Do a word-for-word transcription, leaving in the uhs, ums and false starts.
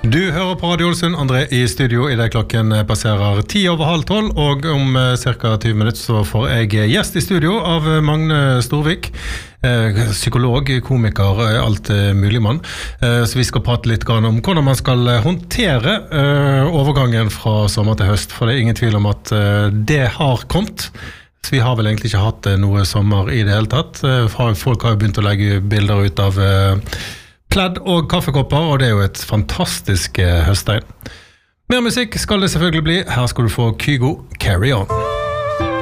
Du hører på Radio Ålesund, André i studio I det klokken passerer ti over halv tolv, og om cirka tjue minutter så får jeg gjest I studio av Magne Storvik, psykolog, komiker, alt mulig mann. Så vi skal prate litt om hvordan man skal håndtere overgangen fra sommer til høst, for det er ingen tvil om at det har kommet. Så vi har vel egentlig ikke hatt noe sommer I det hele tatt. Folk har jo begynt å legge bilder ut av pledd og kaffekopper, og det er jo et fantastisk høsttegn. Mer musikk skal det selvfølgelig bli. Her skal du få Kygo, Carry On.